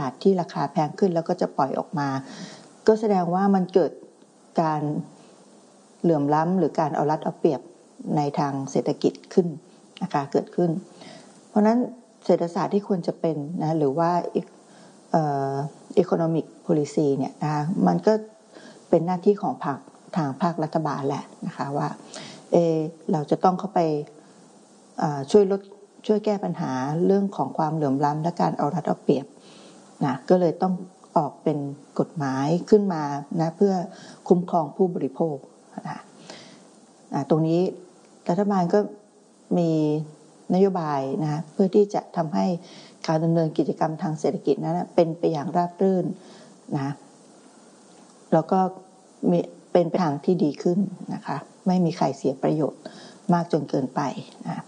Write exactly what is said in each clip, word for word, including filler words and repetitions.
าศที่ราคาแพงขึ้นแล้วก็จะปล่อยออกมาก็แสดงว่ามันเกิดการเหลื่อมล้ำหรือการเอารัดเอาเปรียบในทางเศรษฐกิจขึ้นนะคะเกิดขึ้นเพราะนั้นเศรษฐศาสตร์ที่ควรจะเป็นนะหรือว่าเอ่อ economic policy เนี่ยนะคะมันก็เป็นหน้าที่ของภาคทางภาครัฐบาลแหละนะคะว่าเออเราจะต้องเข้าไปช่วยลดช่วยแก้ปัญหาเรื่องของความเหลื่อมล้ำและการเอารัดเอาเปรียบนะก็เลยต้องออกเป็นกฎหมายขึ้นมานะเพื่อคุ้มครองผู้บริโภคนะตรงนี้รัฐบาลก็มีนโยบายนะเพื่อที่จะทำให้การดำเนินกิจกรรมทางเศรษฐกิจนั้นเป็นไปอย่างราบรื่นนะแล้วก็มีเป็นไปทางที่ดีขึ้นนะคะไม่มีใครเสียประโยชน์มากจนเกินไปนะ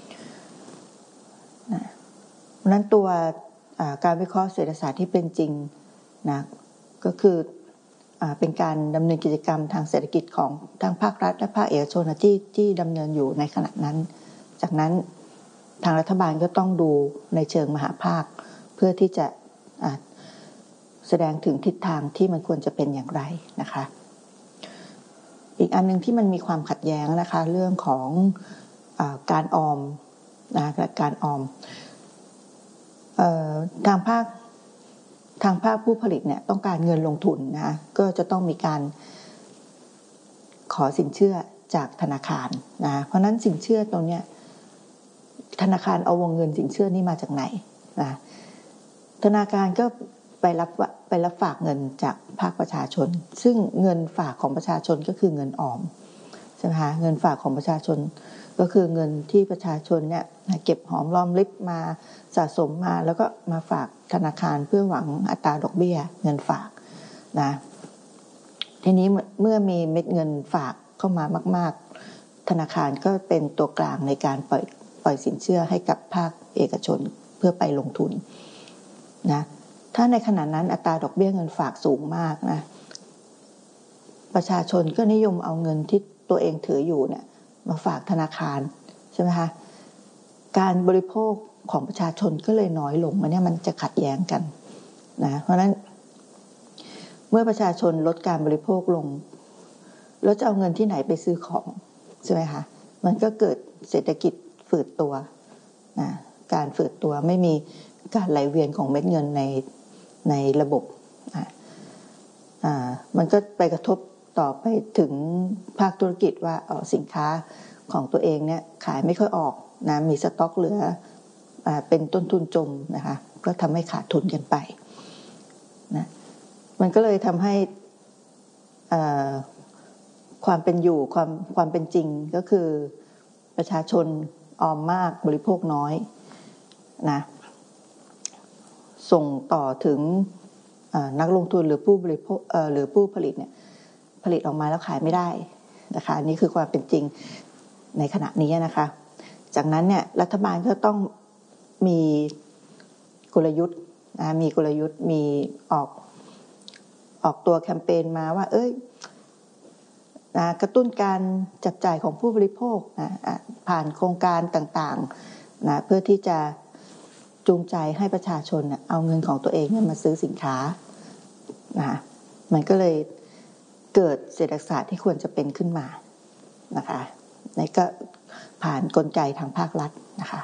นะเพราะนั้นตัวการวิเคราะห์เศรษฐศาสตร์ที่เป็นจริงนะก็คือเป็นการดำเนินกิจกรรมทางเศรษฐกิจของทางภาครัฐและภาคเอกชนที่ที่ดำเนินอยู่ในขณะนั้นจากนั้นทางรัฐบาลก็ต้องดูในเชิงมหาภาคเพื่อที่จะแสดงถึงทิศทางที่มันควรจะเป็นอย่างไรนะคะอีกอันนึงที่มันมีความขัดแย้งนะคะเรื่องของอ่าการออมนะการออมเอ่อทางภาคทางภาคผู้ผลิตเนี่ยต้องการเงินลงทุนนะก็จะต้องมีการขอสินเชื่อจากธนาคารนะเพราะนั้นสินเชื่อตรงเนี้ยธนาคารเอาวงเงินสินเชื่อนี่มาจากไหนนะธนาคารก็ไปรับไปรับฝากเงินจากภาคประชาชนซึ่งเงินฝากของประชาชนก็คือเงินออมใช่ไหมคะเงินฝากของประชาชนก็คือเงินที่ประชาชนเนี่ยเก็บหอมรอมริบมาสะสมมาแล้วก็มาฝากธนาคารเพื่อหวังอัตราดอกเบี้ยเงินฝากนะทีนี้เมื่อมีเม็ดเงินฝากเข้ามามากๆธนาคารก็เป็นตัวกลางในการปล่อยปล่อยสินเชื่อให้กับภาคเอกชนเพื่อไปลงทุนนะถ้าในขณะนั้นอัตราดอกเบี้ยเงินฝากสูงมากนะประชาชนก็นิยมเอาเงินที่ตัวเองถืออยู่เนี่ยมาฝากธนาคารใช่ไหมคะการบริโภคของประชาชนก็เลยน้อยลงมันเนี่ยมันจะขัดแย้งกันนะเพราะฉะนั้นเมื่อประชาชนลดการบริโภคลงแล้วจะเอาเงินที่ไหนไปซื้อของใช่ไหมคะมันก็เกิดเศรษฐกิจฝืดตัวนะการฝืดตัวไม่มีการไหลเวียนของเม็ดเงินในในระบบอ่าอ่ามันก็ไปกระทบต่อไปถึงภาคธุรกิจว่าอ๋อสินค้าของตัวเองเนี่ยขายไม่ค่อยออกนะมีสต็อกเหลืออ่าเป็นต้นทุนจมนะคะก็ทำให้ขาดทุนกันไปนะมันก็เลยทำให้อ่าความเป็นอยู่ความความเป็นจริงก็คือประชาชนออมมากบริโภคน้อยนะส่งต่อถึงนักลงทุนหรือผู้บริโภคหรือผู้ผลิตเนี่ยผลิตออกมาแล้วขายไม่ได้นะคะนี่คือความเป็นจริงในขณะนี้นะคะจากนั้นเนี่ยรัฐบาลก็ต้องมีกลยุทธ์นะมีกลยุทธ์มีออกออกตัวแคมเปญมาว่าเอ้ยนะกระตุ้นการจับจ่ายของผู้บริโภคนะผ่านโครงการต่างๆนะเพื่อที่จะจูงใจให้ประชาชนเอาเงินของตัวเองมาซื้อสินค้านะมันก็เลยเกิดเศรษฐศาสตร์ที่ควรจะเป็นขึ้นมานะคะนี่ก็ผ่านกลไกทางภาครัฐนะคะ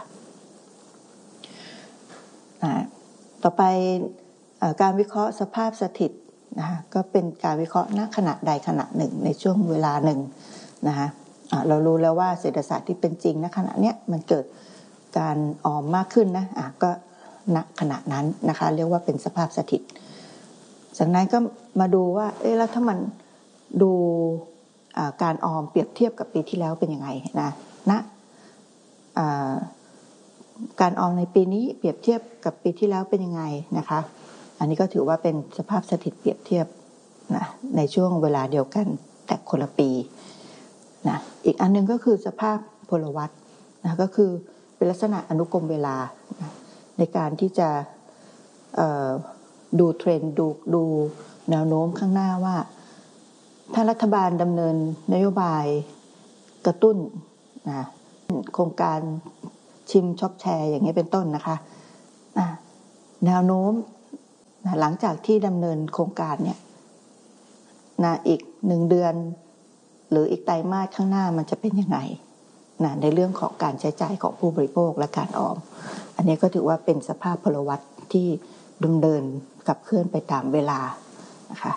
นะต่อไปการวิเคราะห์สภาพสถิตนะคะก็เป็นการวิเคราะห์ณขณะใดขณะหนึ่งในช่วงเวลาหนึ่งนะคะเรารู้แล้วว่าเศรษฐศาสตร์ที่เป็นจริงณขณะเนี้ยมันเกิดการออมมากขึ้นนะอ่ะก็ณขณะนั้นนะคะเรียกว่าเป็นสภาพสถิตจากนั้นก็มาดูว่าเอ๊ะแล้วถ้ามันดูการออมเปรียบเทียบกับปีที่แล้วเป็นยังไงนะณการออมในปีนี้เปรียบเทียบกับปีที่แล้วเป็นยังไงนะคะอันนี้ก็ถือว่าเป็นสภาพสถิตเปรียบเทียบนะในช่วงเวลาเดียวกันแต่คนละปีนะอีกอันนึงก็คือสภาพพลวัตนะก็คือเป็นลักษณะอนุกรมเวลานะในการที่จะดูเทรนด์ดูดูแนวโน้มข้างหน้าว่าถ้ารัฐบาลดำเนินนโยบายกระตุ้นนะโครงการชิมช็อปแชร์อย่างนี้เป็นต้นนะคะแนวโน้มนะหลังจากที่ดำเนินโครงการเนี่ยนะอีกหนึ่งเดือนหรืออีกไตรมาสข้างหน้ามันจะเป็นยังไงนะในเรื่องของการใช้จ่ายของผู้บริโภคและการออมอันนี้ก็ถือว่าเป็นสภาพพลวัตที่ดำเนินขับเคลื่อนไปตามเวลานะคะ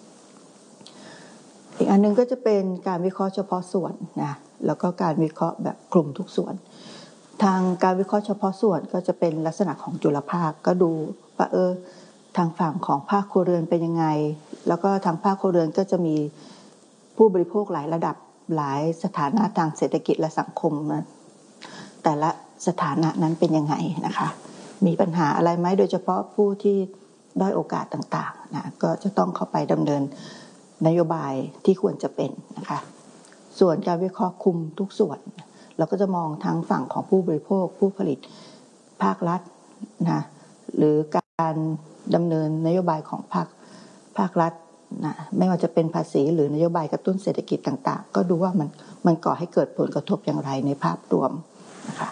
อีกอันนึงก็จะเป็นการวิเคราะห์เฉพาะส่วนนะแล้วก็การวิเคราะห์แบบกลุ่มทุกส่วนทางการวิเคราะห์เฉพาะส่วนก็จะเป็นลักษณะของจุลภาคก็ดูว่าเออทางฝั่งของภาคครัวเรือนเป็นยังไงแล้วก็ทางภาคครัวเรือนก็จะมีผู้บริโภคหลายระดับหลายสถานะทางเศรษฐกิจและสังคมนะแต่ละสถานะนั้นเป็นยังไงนะคะมีปัญหาอะไรไหมโดยเฉพาะผู้ที่ด้อยโอกาสต่างๆนะก็จะต้องเข้าไปดำเนินนโยบายที่ควรจะเป็นนะคะส่วนการวิเคราะห์คุมทุกส่วนเราก็จะมองทั้งฝั่งของผู้บริโภคผู้ผลิตภาครัฐนะหรือการดำเนินนโยบายของภาคภาครัฐนะไม่ว่าจะเป็นภาษีหรือนโยบายกระตุ้นเศรษฐกิจต่างๆก็ดูว่ามันมันก่อให้เกิดผลกระทบอย่างไรในภาพรวมนะคะ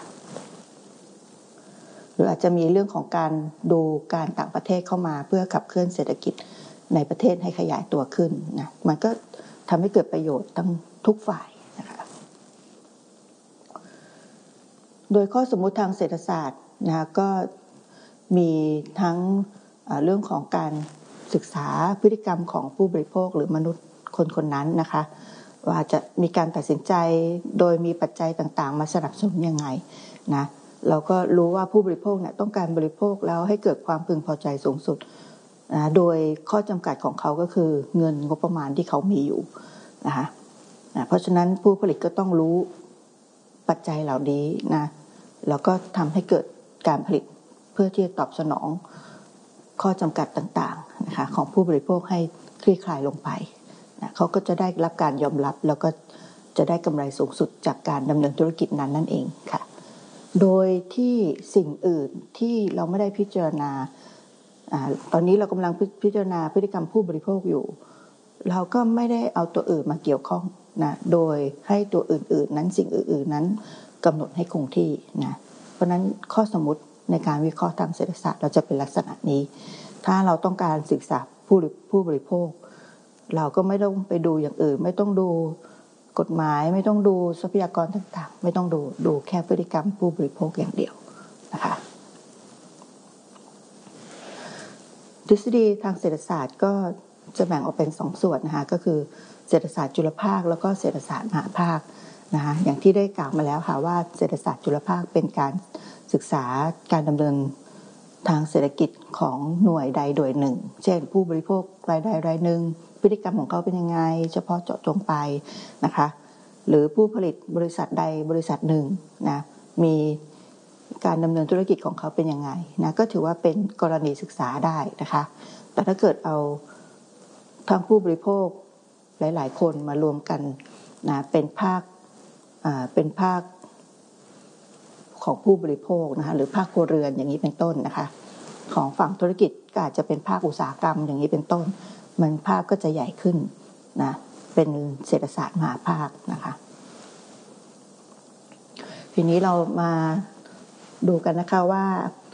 หรืออาจจะมีเรื่องของการดูการต่างประเทศเข้ามาเพื่อขับเคลื่อนเศรษฐกิจในประเทศให้ขยายตัวขึ้นนะมันก็ทำให้เกิดประโยชน์ทั้งทุกฝ่ายนะคะโดยข้อสมมุติทางเศรษฐศาสตร์นะก็มีทั้งเรื่องของการศึกษาพฤติกรรมของผู้บริโภคหรือมนุษย์คนคนนั้นนะคะว่าจะมีการตัดสินใจโดยมีปัจจัยต่างๆมาสนับสนุนยังไงนะเราก็รู้ว่าผู้บริโภคเนี่ยต้องการบริโภคแล้วให้เกิดความพึงพอใจสูงสุดนะโดยข้อจำกัดของเขาก็คือเงินงบประมาณที่เขามีอยู่นะคะนะเพราะฉะนั้นผู้ผลิตก็ต้องรู้ปัจจัยเหล่านี้นะแล้วก็ทำให้เกิดการผลิตเพื่อที่จะตอบสนองข้อจำกัดต่างๆนะคะของผู้บริโภคให้คลี่คลายลงไปนะเขาก็จะได้รับการยอมรับแล้วก็จะได้กำไรสูงสุดจากการดำเนินธุรกิจนั้นนั่นเองค่ะโดยที่สิ่งอื่นที่เราไม่ได้พิจารณาอ่าตอนนี้เรากำลังพิจารณาพฤติกรรมผู้บริโภคอยู่เราก็ไม่ได้เอาตัวอื่นมาเกี่ยวข้องนะโดยให้ตัวอื่นๆนั้นสิ่งอื่นๆนั้นกำหนดให้คงที่นะเพราะนั้นข้อสมมุติในการวิเคราะห์ทางเศรษฐศาสตร์เราจะเป็นลักษณะนี้ถ้าเราต้องการศึกษาผู้ผู้บริโภคเราก็ไม่ต้องไปดูอย่างอื่นไม่ต้องดูกฎหมายไม่ต้องดูทรัพยากรต่างๆไม่ต้องดูดูแค่พฤติกรรมผู้บริโภคอย่างเดียวนะคะทฤษฎีทางเศรษฐศาสตร์ก็จะแบ่งออกเป็นสองส่วนนะคะก็คือเศรษฐศาสตร์จุลภาคแล้วก็เศรษฐศาสตร์มหาภาคนะคะอย่างที่ได้กล่าวมาแล้วค่ะว่าเศรษฐศาสตร์จุลภาคเป็นการศึกษาการดำเนินทางเศรษฐกิจของหน่วยใดโดยหนึ่งเช่นผู้บริโภครายใดรายหนึ่งพฤติกรรมของเขาเป็นยังไงเฉพาะเจาะจงไปนะคะหรือผู้ผลิตบริษัทใดบริษัทหนึ่งนะมีการดำเนินธุรกิจของเขาเป็นยังไงนะก็ถือว่าเป็นกรณีศึกษาได้นะคะแต่ถ้าเกิดเอาทั้งผู้บริโภคหลายๆคนมารวมกันนะเป็นภาคอ่าเป็นภาคของผู้บริโภคนะคะหรือภาคครัวเรือนอย่างนี้เป็นต้นนะคะของฝั่งธุรกิจก็อาจจะเป็นภาคอุตสาหกรรมอย่างนี้เป็นต้นมันภาพก็จะใหญ่ขึ้นนะเป็นเศรษฐศาสตร์มหาภาคนะคะทีนี้เรามาดูกันนะคะว่า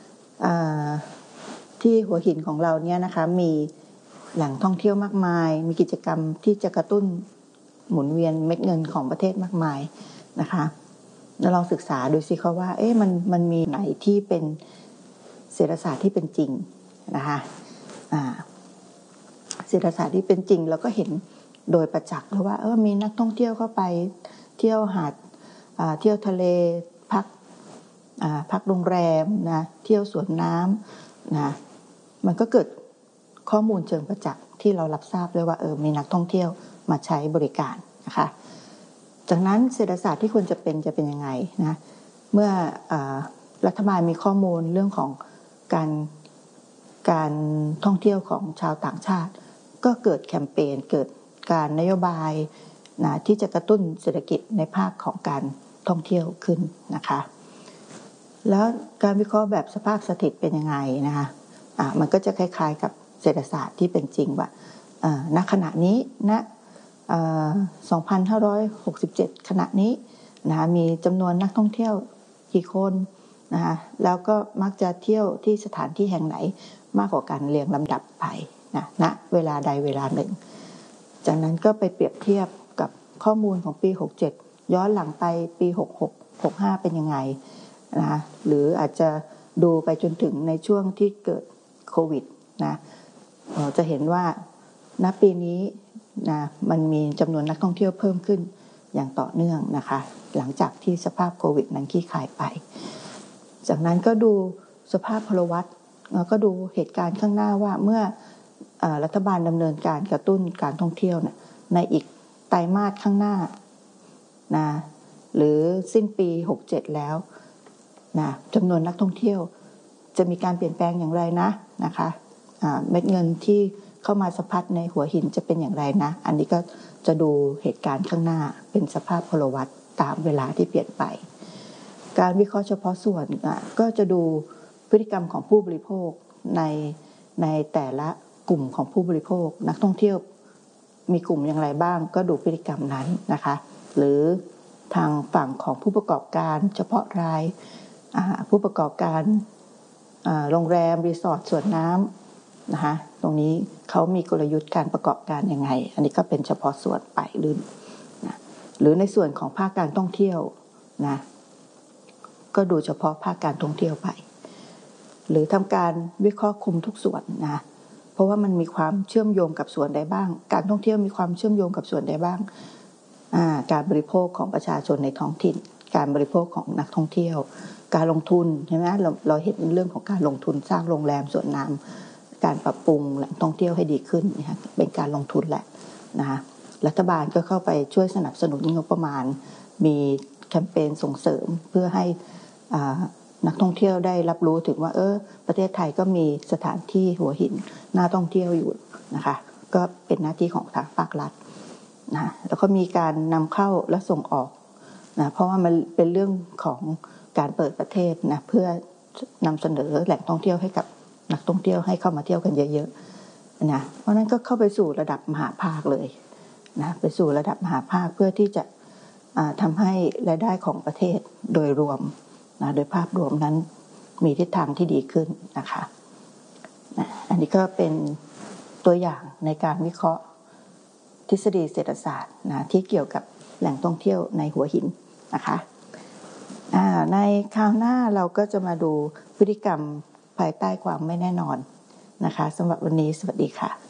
ที่หัวหินของเราเนี่ยนะคะมีแหล่งท่องเที่ยวมากมายมีกิจกรรมที่จะกระตุ้นหมุนเวียนเม็ดเงินของประเทศมากมายนะคะเราลองศึกษาดูสิคะว่าเอ๊ะมันมันมีไหนที่เป็นเศรษฐศาสตร์ที่เป็นจริงนะคะอ่าเศรษฐศาสตร์ที่เป็นจริงเราก็เห็นโดยประจักษ์แล้วว่าเออมีนักท่องเที่ยวเข้าไปเที่ยวหาดเที่ยวทะเลพักพักโรงแรมนะเที่ยวสวนน้ำนะมันก็เกิดข้อมูลเชิงประจักษ์ที่เรารับทราบด้วยว่าเออมีนักท่องเที่ยวมาใช้บริการนะคะจากนั้นเศรษฐศาสตร์ที่ควรจะเป็นจะเป็นยังไงนะเมื่อรัฐบาลมีข้อมูลเรื่องของการการท่องเที่ยวของชาวต่างชาติก็เกิดแคมเปญเกิดการนโยบายนะที่จะกระตุ้นเศรษฐกิจในภาคของการท่องเที่ยวขึ้นนะคะแล้วการวิเคราะห์แบบสภาพสถิตเป็นยังไงนะคะอ่ะมันก็จะคล้ายๆกับเศรษฐศาสตร์ที่เป็นจริงว่าณขณะนี้ณสองพันห้าร้อยหกสิบเจ็ดขณะนี้นะคะมีจำนวนนักท่องเที่ยวกี่คนนะคะแล้วก็มักจะเที่ยวที่สถานที่แห่งไหนมากกว่าการเรียงลำดับไปนะณเวลาใดเวลาหนึ่งจากนั้นก็ไปเปรียบเทียบกับข้อมูลของปีหกเจ็ดย้อนหลังไปปีหกหก หกห้าเป็นยังไงนะหรืออาจจะดูไปจนถึงในช่วงที่เกิดโควิดนะเราจะเห็นว่าณปีนี้นะมันมีจำนวนนักท่องเที่ยวเพิ่มขึ้นอย่างต่อเนื่องนะคะหลังจากที่สภาพโควิดนั้นคลี่คลายไปจากนั้นก็ดูสภาพพลวัตแล้วก็ดูเหตุการณ์ข้างหน้าว่าเมื่อรัฐบาลดำเนินการกระตุ้นการท่องเที่ยวนะในอีกไตรมาสข้างหน้านะหรือสิ้นปีหกเจ็ดแล้วนะจำนวนนักท่องเที่ยวจะมีการเปลี่ยนแปลงอย่างไรนะนะคะเม็ดเงินที่เข้ามาสะพัดในหัวหินจะเป็นอย่างไรนะอันนี้ก็จะดูเหตุการณ์ข้างหน้าเป็นสภาพพลวัตตามเวลาที่เปลี่ยนไปการวิเคราะห์เฉพาะส่วนก็จะดูพฤติกรรมของผู้บริโภคในในแต่ละกลุ่มของผู้บริโภคนักท่องเที่ยวมีกลุ่มอย่างไรบ้างก็ดูพฤติกรรมนั้นนะคะหรือทางฝั่งของผู้ประกอบการเฉพาะรายผู้ประกอบการโรงแรมรีสอร์ทสวนน้ำนะคะตรงนี้เขามีกลยุทธ์การประกอบการยังไงอันนี้ก็เป็นเฉพาะส่วนไปหรือนะหรือในส่วนของภาคการท่องเที่ยวนะก็ดูเฉพาะภาคการท่องเที่ยวไปหรือทำการวิเคราะห์คุมทุกส่วนนะเพราะว่ามันมีความเชื่อมโยงกับส่วนใดบ้างการท่องเที่ยวมีความเชื่อมโยงกับส่วนใดบ้างการบริโภคของประชาชนในท้องถิ่นการบริโภคของนักท่องเที่ยวการลงทุนใช่ไหมเราเราเห็นเรื่องของการลงทุนสร้างโรงแรมสวนน้ำการปรับปรุงแหล่งท่องเที่ยวให้ดีขึ้นนะคะเป็นการลงทุนแหละนะคะรัฐบาลก็เข้าไปช่วยสนับสนุนงบประมาณมีแคมเปญส่งเสริมเพื่อให้นักท่องเที่ยวได้รับรู้ถึงว่าเออประเทศไทยก็มีสถานที่หัวหินน่าท่องเที่ยวอยู่นะคะก็เป็นหน้าที่ของทางภาครัฐนะแล้วก็มีการนำเข้าและส่งออกนะเพราะว่ามันเป็นเรื่องของการเปิดประเทศนะเพื่อนำเสนอแหล่งท่องเที่ยวให้กับนักท่องเที่ยวให้เข้ามาเที่ยวกันเยอะๆนะเพราะนั้นก็เข้าไปสู่ระดับมหาภาคเลยนะไปสู่ระดับมหาภาคเพื่อที่จะทำให้รายได้ของประเทศโดยรวมนะโดยภาพรวมนั้นมีทิศทางที่ดีขึ้นนะคะนะอันนี้ก็เป็นตัวอย่างในการวิเคราะห์ทฤษฎีเศรษฐศาสตร์นะที่เกี่ยวกับแหล่งท่องเที่ยวในหัวหินนะคะในคราวหน้าเราก็จะมาดูพฤติกรรมภายใต้ความไม่แน่นอนนะคะสำหรับวันนี้สวัสดีค่ะ